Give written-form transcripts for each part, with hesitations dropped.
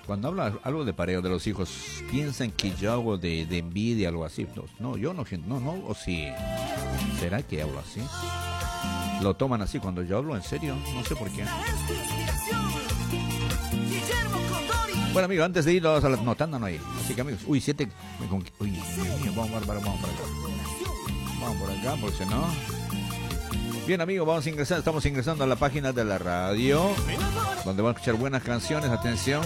Cuando habla algo de pareo de los hijos, piensan que yo hago de envidia, algo así. No, yo no, o sí. ¿Será que hablo así? Lo toman así cuando yo hablo, en serio, no sé por qué. Bueno, amigos, antes de ir a la notanda no hay. Así que, amigos, 7. Uy, vamos por acá. Vamos por acá, porque si no. Bien, amigos, estamos ingresando a la página de la radio, donde vamos a escuchar buenas canciones, atención.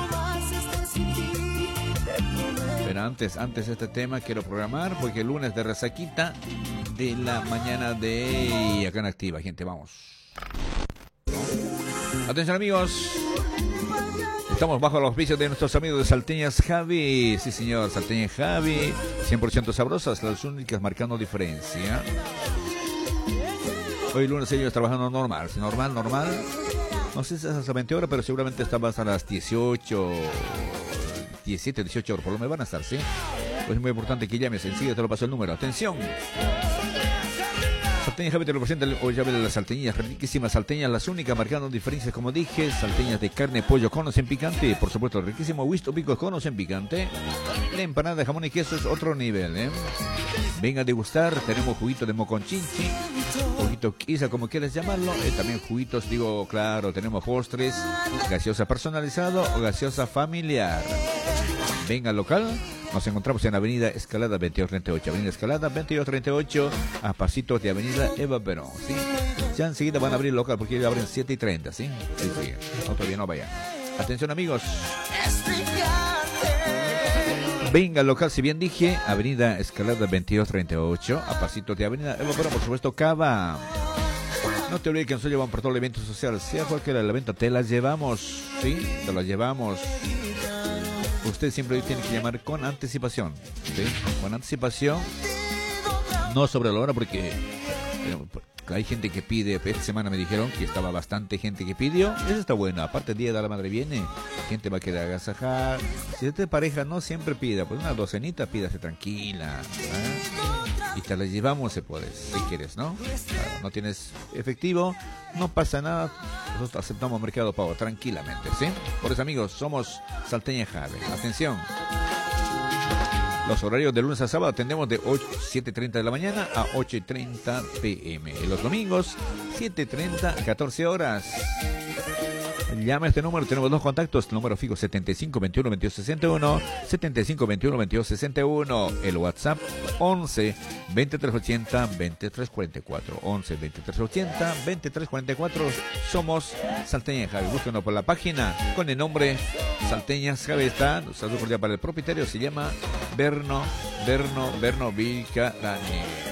Pero antes este tema quiero programar, porque el lunes de resaquita de la mañana de acá en Activa, gente, vamos. Atención, amigos. Estamos bajo los auspicios de nuestros amigos de Salteñas Javi. Sí, señor, Salteñas Javi, 100% sabrosas, las únicas marcando diferencia. Hoy lunes ellos trabajando normal. No sé si es hasta 20 horas, pero seguramente están hasta las 18 horas. Por lo menos van a estar, ¿sí? Pues es muy importante que llames. Enseguida te lo paso el número. ¡Atención! Salteñas Javi te lo presenta hoy llave de las salteñas, riquísimas salteñas, las únicas marcando diferencias, como dije, salteñas de carne, pollo, conos en picante, por supuesto, riquísimo Wisto Picos, conos en picante, la empanada de jamón y queso es otro nivel, ¿eh? Venga a degustar, tenemos juguito de moconchinchi, juguito quizá como quieras llamarlo, también juguitos, claro, tenemos postres, gaseosa personalizado o gaseosa familiar. Venga al local. Nos encontramos en Avenida Escalada 2238. Avenida Escalada 2238, a pasitos de Avenida Eva Perón, ¿sí? Ya enseguida van a abrir el local porque ya abren 7:30, ¿sí? Sí. No, todavía no vaya. Atención, amigos. Venga al local, si bien dije, Avenida Escalada 2238, a pasitos de Avenida Eva Perón, por supuesto, Cava. No te olvides que nosotros llevamos por todo el evento social, sea cualquiera el evento, te las llevamos, ¿sí? Te las llevamos. Usted siempre tiene que llamar con anticipación, ¿sí? Con anticipación, no sobre la hora, porque hay gente que pide. Esta semana me dijeron que estaba bastante gente que pidió. Eso está bueno. Aparte, el Día de la Madre viene, la gente va a querer agasajar. Si usted pareja no siempre pida, pues una docenita, pídase tranquila, y te la llevamos, se puede, si quieres, ¿no? Claro, no tienes efectivo, no pasa nada. Nosotros aceptamos Mercado Pago tranquilamente, ¿sí? Por eso, amigos, somos Salteñas Javi. Atención. Los horarios de lunes a sábado atendemos de 7:30 de la mañana a 8:30 p.m. Y los domingos, 7:30, 14 horas. Llama a este número, tenemos 2 contactos, el número fijo 7521-2261, 7521-2261, el WhatsApp 11-2380-2344, 11-2380-2344, somos Salteñas Javi, búsquenos por la página con el nombre Salteñas Javi, está, saludo cordial para el propietario, se llama Berno Vilca Daniel.